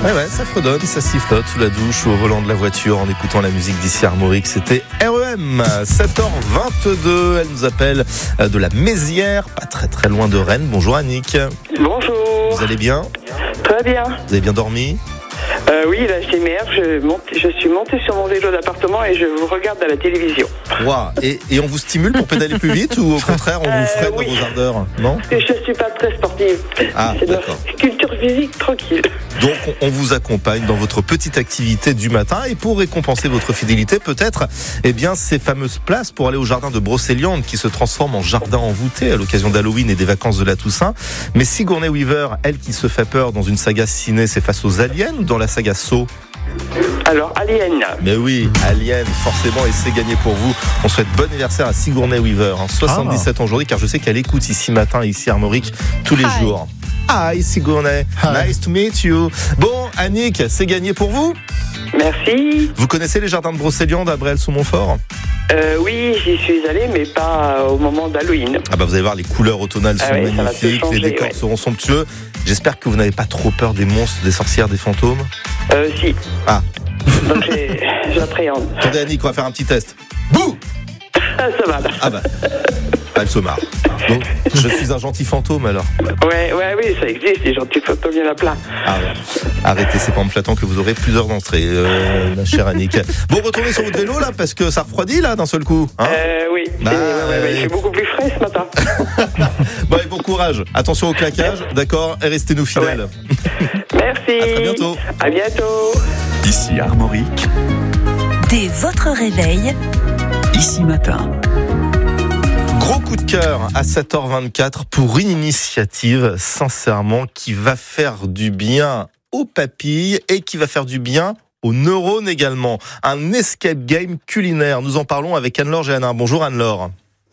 Ouais, ça fredonne, ça sifflote sous la douche ou au volant de la voiture en écoutant la musique d'ici Armorique. C'était REM, 7h22. Elle nous appelle de la Mézières, pas très très loin de Rennes. Bonjour Annick. Bonjour. Vous allez bien ? Très bien. Vous avez bien dormi ? Oui, là, je m'énerve. Je suis montée sur mon vélo d'appartement et je vous regarde à la télévision. Wow. Et on vous stimule pour pédaler plus vite ou au contraire on vous freine oui. dans vos ardeurs ? Non ? Parce que je ne suis pas très sportive. Ah, c'est de la d'accord. culture physique tranquille. Donc on vous accompagne dans votre petite activité du matin et pour récompenser votre fidélité peut-être ces fameuses places pour aller au jardin de Brocéliande qui se transforme en jardin envoûté à l'occasion d'Halloween et des vacances de la Toussaint. Mais Sigourney Weaver, elle qui se fait peur dans une saga ciné, c'est face aux aliens ou dans la saga Saw ? Alors, Alien. Mais oui, Alien, forcément, et c'est gagné pour vous. On souhaite bon anniversaire à Sigourney Weaver, 77 ans aujourd'hui, car je sais qu'elle écoute ici matin, ici à Armorique, tous les jours. Hi Sigourney, nice to meet you. Bon, Annick, c'est gagné pour vous. Merci. Vous connaissez les jardins de Brocéliande à Bréal-sous-Montfort ? Oui, j'y suis allée, mais pas au moment d'Halloween. Ah bah vous allez voir, les couleurs automnales sont magnifiques, les décors seront somptueux. J'espère que vous n'avez pas trop peur des monstres, des sorcières, des fantômes. Si. Ah. Donc j'appréhende. Attendez Annick, on va faire un petit test. Bouh ! Ça va là. Ah bah, elle se marre. Donc, je suis un gentil fantôme alors. Oui, ça existe, les gentils fantômes, il y en a plein. Ah ouais. Arrêtez, c'est pas en me flattant que vous aurez plusieurs entrées, ma chère Annick. Bon, retournez sur votre vélo là, parce que ça refroidit là d'un seul coup. Hein oui, il fait beaucoup plus frais ce matin. Bon, et bon courage. Attention au claquage, d'accord, et restez-nous fidèles. Ouais. Merci. À très bientôt. À bientôt. Ici Armorique, Dès votre réveil, ici matin. Gros coup de cœur à 7h24 pour une initiative, sincèrement, qui va faire du bien aux papilles et qui va faire du bien aux neurones également. Un escape game culinaire. Nous en parlons avec Anne-Laure Géanin. Bonjour Anne-Laure.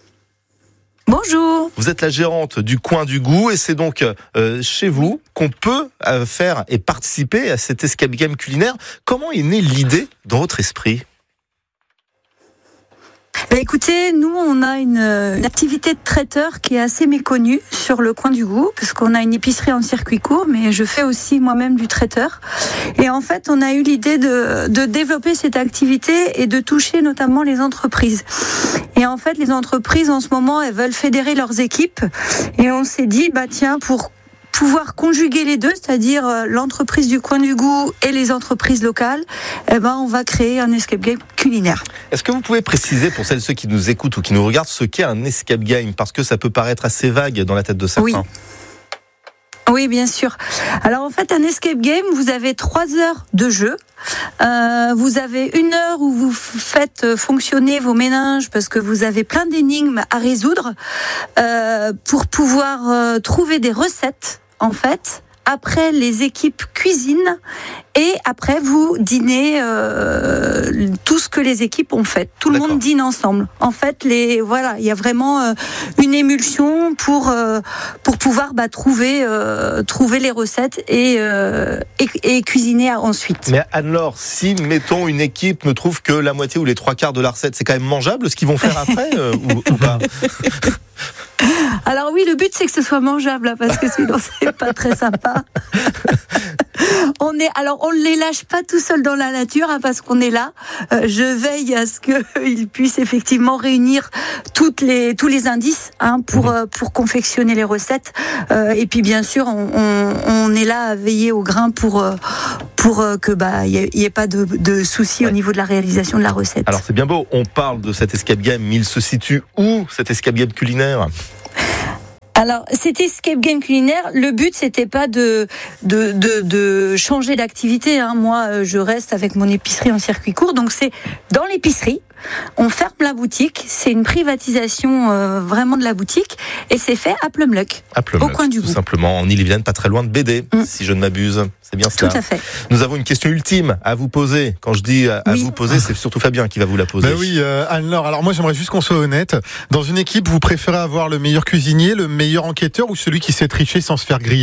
bonjour. Vous êtes la gérante du Coin du Goût et c'est donc chez vous qu'on peut faire et participer à cet escape game culinaire. Comment est née l'idée dans votre esprit ? Écoutez, nous on a une activité de traiteur qui est assez méconnue sur le Coin du Goût, parce qu'on a une épicerie en circuit court, mais je fais aussi moi-même du traiteur. Et en fait, on a eu l'idée de développer cette activité et de toucher notamment les entreprises. Et en fait, les entreprises en ce moment, elles veulent fédérer leurs équipes. Et on s'est dit, tiens, pour pouvoir conjuguer les deux, c'est-à-dire l'entreprise du Coin du Goût et les entreprises locales, on va créer un escape game culinaire. Est-ce que vous pouvez préciser pour celles et ceux qui nous écoutent ou qui nous regardent ce qu'est un escape game ? Parce que ça peut paraître assez vague dans la tête de certains. Oui, bien sûr. Alors en fait, un escape game, vous avez 3 heures de jeu. Vous avez 1 heure où vous faites fonctionner vos méninges parce que vous avez plein d'énigmes à résoudre pour pouvoir trouver des recettes, en fait. Après, les équipes cuisinent et après, vous dînez tout ce que les équipes ont fait. Tout le monde dîne ensemble. En fait, il y a vraiment une émulsion pour pouvoir trouver les recettes et cuisiner ensuite. Mais Anne-Laure, si, mettons, une équipe ne trouve que la moitié ou les 3/4 de la recette, c'est quand même mangeable ce qu'ils vont faire après ou pas ? Alors oui, le but c'est que ce soit mangeable, parce que sinon c'est pas très sympa. On ne les lâche pas tout seul dans la nature, parce qu'on est là. Je veille à ce qu'ils puissent effectivement réunir tous les indices pour confectionner les recettes. Et puis bien sûr, on est là à veiller au grain pour que y ait pas de soucis au niveau de la réalisation de la recette. Alors c'est bien beau, on parle de cet escape game, mais il se situe où cet escape game culinaire ? Alors, cet escape game culinaire, le but c'était pas de changer d'activité. Moi, je reste avec mon épicerie en circuit court, donc c'est dans l'épicerie. On ferme la boutique, c'est une privatisation vraiment de la boutique, et c'est fait à Plumluck, au Coin du Goût. Tout simplement, en Ille-et-Vilaine, pas très loin de BD, si je ne m'abuse. C'est bien cela. Tout à fait. Nous avons une question ultime à vous poser. Quand je dis à vous poser, c'est surtout Fabien qui va vous la poser. Oui, Anne-Laure. Alors moi, j'aimerais juste qu'on soit honnête. Dans une équipe, vous préférez avoir le meilleur cuisinier, le meilleur enquêteur ou celui qui sait tricher sans se faire griller ?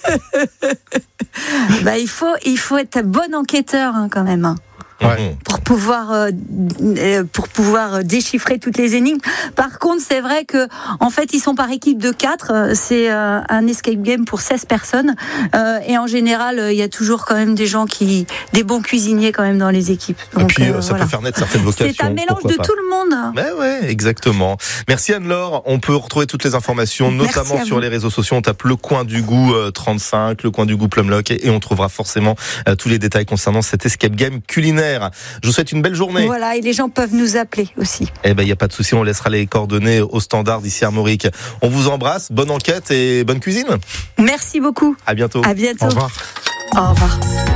Il faut être bon enquêteur quand même. Ouais. Pour pouvoir déchiffrer toutes les énigmes. Par contre, c'est vrai que en fait, ils sont par équipe de 4. C'est un escape game pour 16 personnes. Et en général, il y a toujours quand même des bons cuisiniers quand même dans les équipes. Donc, et puis, ça peut faire naître certaines vocations. C'est un mélange de tout le monde. Ouais, exactement. Merci Anne-Laure. On peut retrouver toutes les informations, notamment sur les réseaux sociaux. On tape Le Coin du Goût 35, Le Coin du Goût Plumlock, et on trouvera forcément tous les détails concernant cet escape game culinaire. Je vous souhaite une belle journée. Voilà, et les gens peuvent nous appeler aussi. Il n'y a pas de souci, on laissera les coordonnées au standard d'ici Armorique. On vous embrasse, bonne enquête et bonne cuisine. Merci beaucoup. À bientôt. À bientôt. Au revoir. Au revoir.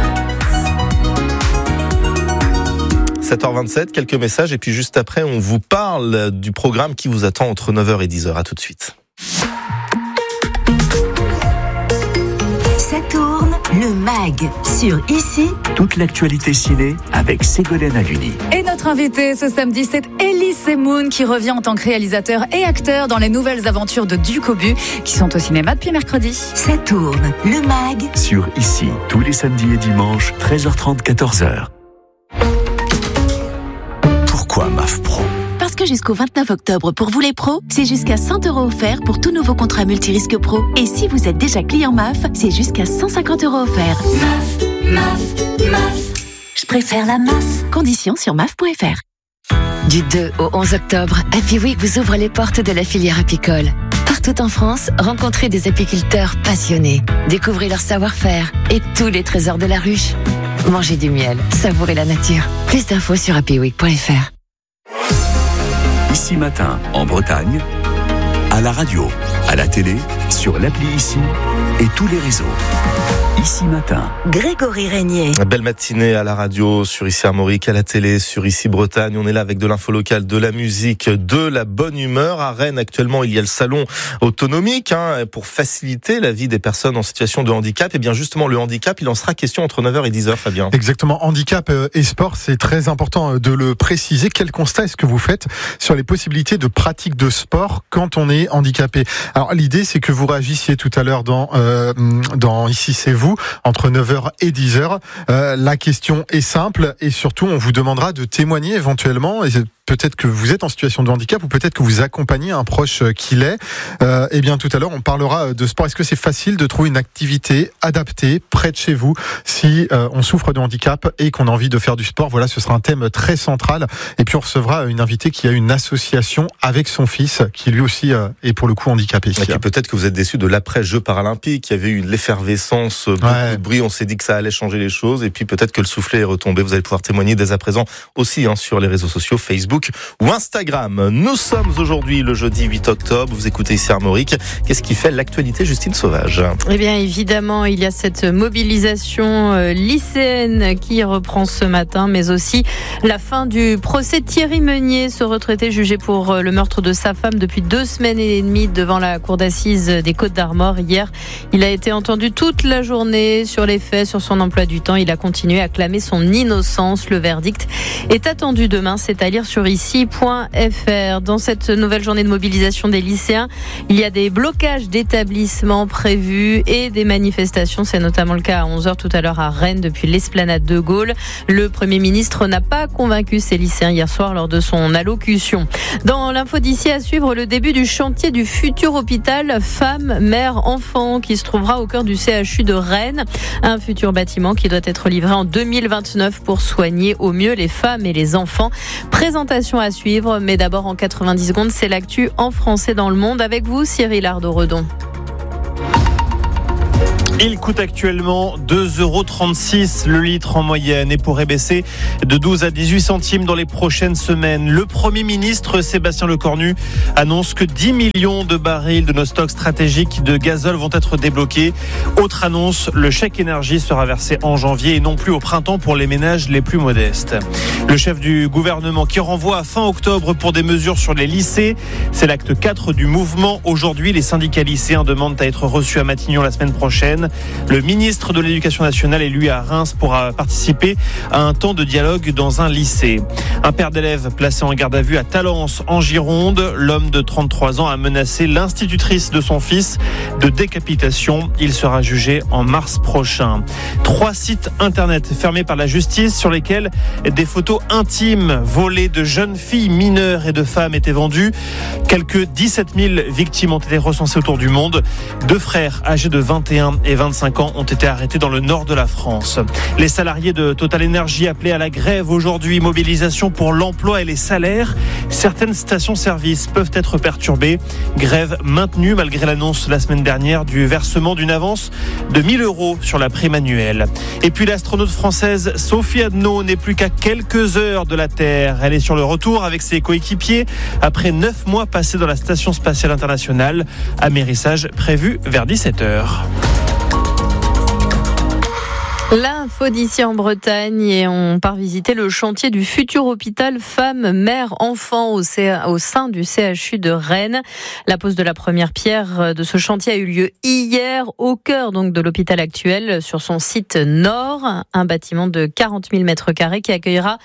7h27, quelques messages, et puis juste après, on vous parle du programme qui vous attend entre 9h et 10h. À tout de suite. Ça tourne, le MAG sur Ici. Toute l'actualité ciné avec Ségolène Haluni. Et notre invité ce samedi, c'est Elie Semoun qui revient en tant que réalisateur et acteur dans les nouvelles aventures de Duc Aubu qui sont au cinéma depuis mercredi. Ça tourne, le MAG Sur Ici, tous les samedis et dimanches, 13h30, 14h. Pourquoi MAF Pro ? Parce que jusqu'au 29 octobre, pour vous les pros, c'est jusqu'à 100 € offerts pour tout nouveau contrat multirisque pro. Et si vous êtes déjà client MAF, c'est jusqu'à 150 € offerts. MAF. Je préfère la MAF. Conditions sur MAF.fr. Du 2 au 11 octobre, Happy Week vous ouvre les portes de la filière apicole. Partout en France, rencontrez des apiculteurs passionnés. Découvrez leur savoir-faire et tous les trésors de la ruche. Mangez du miel, savourez la nature. Plus d'infos sur happyweek.fr. Ici Matin, en Bretagne, à la radio, à la télé, sur l'appli Ici et tous les réseaux. Ici Matin. Grégory Régnier. Belle matinée à la radio, sur Ici Armorique, à la télé, sur Ici Bretagne. On est là avec de l'info locale, de la musique, de la bonne humeur. À Rennes, actuellement, il y a le salon autonomique pour faciliter la vie des personnes en situation de handicap. Et bien justement, le handicap, il en sera question entre 9h et 10h, Fabien. Exactement. Handicap et sport, c'est très important de le préciser. Quel constat est-ce que vous faites sur les possibilités de pratique de sport quand on est handicapé ? Alors, l'idée, c'est que vous réagissiez tout à l'heure dans Ici, c'est vous, entre 9h et 10h. La question est simple et surtout, on vous demandera de témoigner éventuellement. Et peut-être que vous êtes en situation de handicap ou peut-être que vous accompagnez un proche qui l'est. Eh bien, tout à l'heure, on parlera de sport. Est-ce que c'est facile de trouver une activité adaptée près de chez vous si on souffre de handicap et qu'on a envie de faire du sport ? Voilà, ce sera un thème très central. Et puis, on recevra une invitée qui a une association avec son fils qui lui aussi est pour le coup handicapé. Et puis peut-être que vous êtes déçu de l'après-Jeux paralympiques. Il y avait eu l'effervescence, beaucoup de bruit. On s'est dit que ça allait changer les choses. Et puis peut-être que le soufflet est retombé. Vous allez pouvoir témoigner dès à présent aussi sur les réseaux sociaux, Facebook ou Instagram. Nous sommes aujourd'hui le jeudi 8 octobre. Vous écoutez Ici Armorique. Qu'est-ce qui fait l'actualité, Justine Sauvage ? Eh bien, évidemment, il y a cette mobilisation lycéenne qui reprend ce matin, mais aussi la fin du procès de Thierry Meunier, ce retraité jugé pour le meurtre de sa femme depuis 2 semaines et demie devant la cour d'assises des Côtes-d'Armor. Hier, il a été entendu toute la journée sur les faits, sur son emploi du temps. Il a continué à clamer son innocence. Le verdict est attendu demain, c'est à lire sur ici.fr. Dans cette nouvelle journée de mobilisation des lycéens, il y a des blocages d'établissements prévus et des manifestations. C'est notamment le cas à 11h tout à l'heure à Rennes depuis l'esplanade de Gaulle. Le Premier ministre n'a pas convaincu ses lycéens hier soir lors de son allocution. Dans l'info d'ici à suivre, le début du chantier du futur hôpital femmes, mères, enfants qui se trouvera au cœur du CHU de Rennes. Un futur bâtiment qui doit être livré en 2029 pour soigner au mieux les femmes et les enfants. Présentation à suivre, mais d'abord en 90 secondes, c'est l'actu en français dans le monde avec vous, Cyril Ardo-Redon. Il coûte actuellement 2,36 € le litre en moyenne et pourrait baisser de 12 à 18 centimes dans les prochaines semaines. Le Premier ministre Sébastien Lecornu annonce que 10 millions de barils de nos stocks stratégiques de gazole vont être débloqués. Autre annonce, le chèque énergie sera versé en janvier et non plus au printemps pour les ménages les plus modestes. Le chef du gouvernement qui renvoie à fin octobre pour des mesures sur les lycées. C'est l'acte 4 du mouvement. Aujourd'hui, les syndicats lycéens demandent à être reçus à Matignon la semaine prochaine. Rennes. Le ministre de l'Éducation nationale est lui à Reims pour participer à un temps de dialogue dans un lycée. Un père d'élèves placé en garde à vue à Talence en Gironde. L'homme de 33 ans a menacé l'institutrice de son fils de décapitation. Il sera jugé en mars prochain. 3 sites internet fermés par la justice sur lesquels des photos intimes volées de jeunes filles mineures et de femmes étaient vendues. Quelques 17 000 victimes ont été recensées autour du monde. 2 frères âgés de 21 et 25 ans ont été arrêtés dans le nord de la France. Les salariés de Total Energy appelés à la grève aujourd'hui. Mobilisation pour l'emploi et les salaires. Certaines stations-service peuvent être perturbées. Grève maintenue malgré l'annonce la semaine dernière du versement d'une avance de 1 000 € sur la prime annuelle. Et puis l'astronaute française Sophie Adno n'est plus qu'à quelques heures de la Terre. Elle est sur le retour avec ses coéquipiers après 9 mois passés dans la Station spatiale internationale. Amérissage prévu vers 17h. L'info d'ici en Bretagne et on part visiter le chantier du futur hôpital femmes-mères-enfants au sein du CHU de Rennes. La pose de la première pierre de ce chantier a eu lieu hier au cœur donc de l'hôpital actuel sur son site nord, un bâtiment de 40 000 mètres carrés qui accueillera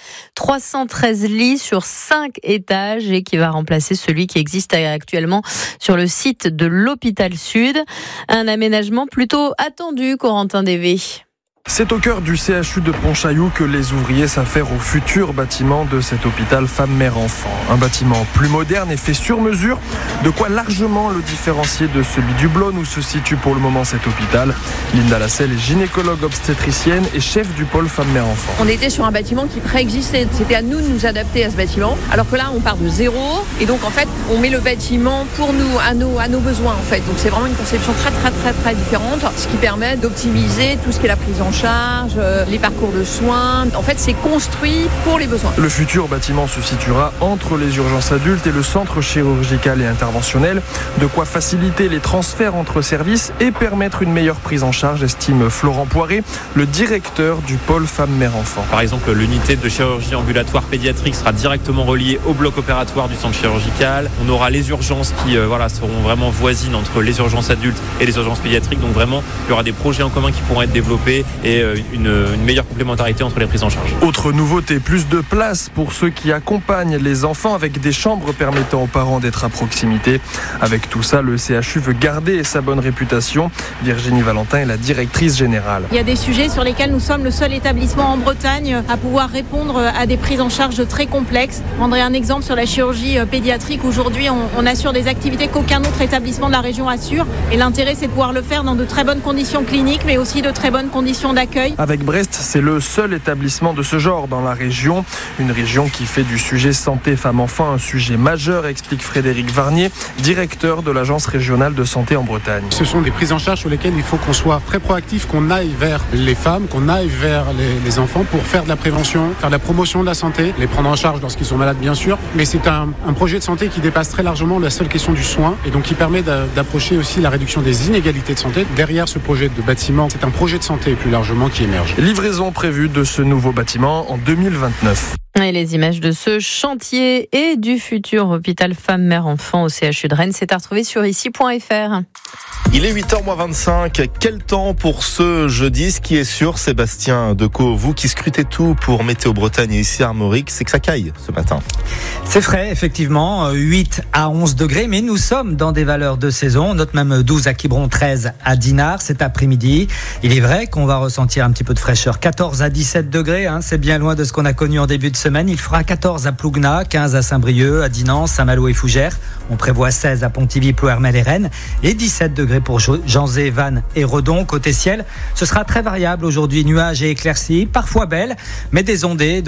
313 lits sur 5 étages et qui va remplacer celui qui existe actuellement sur le site de l'hôpital sud. Un aménagement plutôt attendu, Corentin Dévé. C'est au cœur du CHU de Pontchaillou que les ouvriers s'affairent au futur bâtiment de cet hôpital femmes-mères-enfants. Un bâtiment plus moderne et fait sur mesure, de quoi largement le différencier de celui du Blône où se situe pour le moment cet hôpital. Linda Lassel est gynécologue obstétricienne et chef du pôle femmes-mères-enfants. On était sur un bâtiment qui préexistait, c'était à nous de nous adapter à ce bâtiment, alors que là on part de zéro et donc en fait on met le bâtiment pour nous, à nos besoins en fait. Donc c'est vraiment une conception très différente, ce qui permet d'optimiser tout ce qui est la prise en charge, les parcours de soins. En fait, c'est construit pour les besoins. Le futur bâtiment se situera entre les urgences adultes et le centre chirurgical et interventionnel, de quoi faciliter les transferts entre services et permettre une meilleure prise en charge, estime Florent Poiré, le directeur du pôle femmes-mères-enfants. Par exemple, l'unité de chirurgie ambulatoire pédiatrique sera directement reliée au bloc opératoire du centre chirurgical. On aura les urgences qui seront vraiment voisines entre les urgences adultes et les urgences pédiatriques. Donc vraiment, il y aura des projets en commun qui pourront être développés et une meilleure complémentarité entre les prises en charge. Autre nouveauté, plus de place pour ceux qui accompagnent les enfants avec des chambres permettant aux parents d'être à proximité. Avec tout ça, le CHU veut garder sa bonne réputation. Virginie Valentin est la directrice générale. Il y a des sujets sur lesquels nous sommes le seul établissement en Bretagne à pouvoir répondre à des prises en charge très complexes. Je prendrai un exemple sur la chirurgie pédiatrique. Aujourd'hui, on assure des activités qu'aucun autre établissement de la région assure. Et l'intérêt, c'est de pouvoir le faire dans de très bonnes conditions cliniques, mais aussi de très bonnes conditions d'accueil. Avec Brest, c'est le seul établissement de ce genre dans la région. Une région qui fait du sujet santé femmes-enfants un sujet majeur, explique Frédéric Varnier, directeur de l'Agence régionale de santé en Bretagne. Ce sont des prises en charge sur lesquelles il faut qu'on soit très proactif, qu'on aille vers les femmes, qu'on aille vers les enfants pour faire de la prévention, faire de la promotion de la santé, les prendre en charge lorsqu'ils sont malades bien sûr. Mais c'est un projet de santé qui dépasse très largement la seule question du soin et donc qui permet d'approcher aussi la réduction des inégalités de santé. Derrière ce projet de bâtiment, c'est un projet de santé plus largement qui émerge. Livraison prévue de ce nouveau bâtiment en 2029. Et les images de ce chantier et du futur hôpital femmes-mères-enfants au CHU de Rennes, c'est à retrouver sur ici.fr. Il est 8h25. Quel temps pour ce jeudi? Ce qui est sûr, Sébastien Decaux, vous qui scrutez tout pour Météo Bretagne et ici à Armorique, c'est que ça caille ce matin. C'est frais, effectivement, 8 à 11 degrés, mais nous sommes dans des valeurs de saison. On note même 12 à Quiberon, 13 à Dinard cet après-midi. Il est vrai qu'on va ressentir un petit peu de fraîcheur. 14 à 17 degrés, c'est bien loin de ce qu'on a connu en début de semaine. Il fera 14 à Plougna, 15 à Saint-Brieuc, à Dinan, Saint-Malo et Fougères. On prévoit 16 à Pontivy, Ploërmel et Rennes et 17 degrés pour Janzé, Vannes et Redon. Côté ciel, ce sera très variable aujourd'hui, nuages et éclaircies, parfois belles, mais des ondées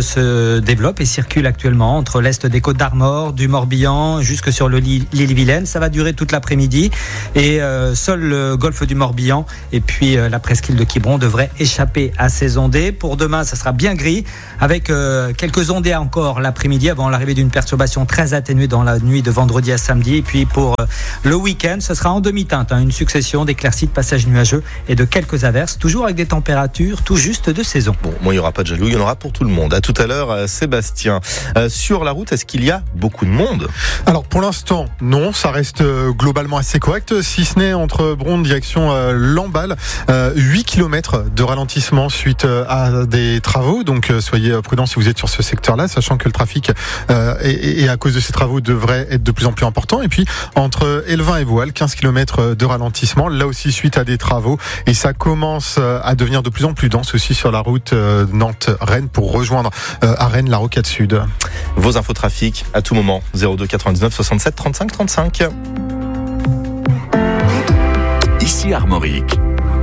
se développent et circulent actuellement entre l'est des Côtes d'Armor, du Morbihan, jusque sur l'île-Vilaine. Ça va durer toute l'après-midi et seul le golfe du Morbihan et puis la presqu'île de Quiberon devrait échapper à ces ondées. Pour demain, ça sera bien gris avec quelques ondées encore l'après-midi avant l'arrivée d'une perturbation très atténuée dans la nuit de vendredi à samedi. Et puis pour le week-end, ce sera en demi-teinte, une succession d'éclaircies, de passages nuageux et de quelques averses, toujours avec des températures tout juste de saison. Bon, moi il n'y aura pas de jaloux, il y en aura pour tout le monde. À tout à l'heure, Sébastien. Sur la route, est-ce qu'il y a beaucoup de monde ? Alors pour l'instant, non, ça reste globalement assez correct, si ce n'est entre Bronde direction Lamballe, 8 km de ralentissement suite à des travaux, donc soyez prudents si vous êtes sur ce secteur-là, sachant que le trafic et à cause de ces travaux devrait être de plus en plus important. Et puis entre Elvin et Boal, 15 km de ralentissement, là aussi suite à des travaux, et ça commence à devenir de plus en plus dense aussi sur la route Nantes-Rennes pour rejoindre à Rennes la rocade sud. Vos infos trafic à tout moment, 02 99 67 35 35. Ici Armorique.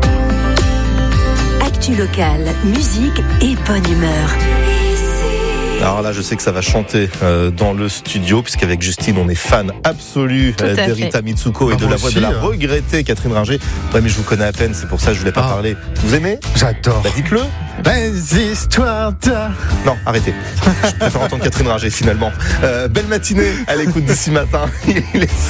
Actu locale, musique et bonne humeur. Alors là, je sais que ça va chanter dans le studio, puisqu'avec Justine, on est fan absolu d'Erita Mitsuko et de la voix de la regrettée Catherine Ringer. Ouais, mais je vous connais à peine, c'est pour ça que je voulais pas parler. Vous aimez ? J'adore. Bah dites-le. Les histoires de... Non, arrêtez. Je préfère entendre Catherine Ringer finalement. Belle matinée à l'écoute d'ici matin. Il est